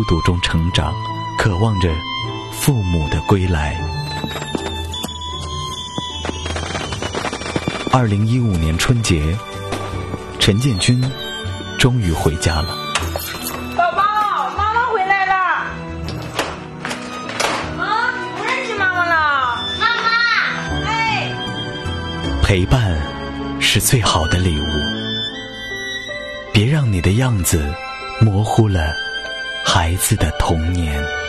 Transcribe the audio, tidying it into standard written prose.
独中成长，渴望着父母的归来。2015年春节，陈建军终于回家了。 宝宝，妈妈回来了。啊，你不认识妈妈了？妈妈，哎。 陪伴是最好的礼物，别让你的样子模糊了孩子的童年。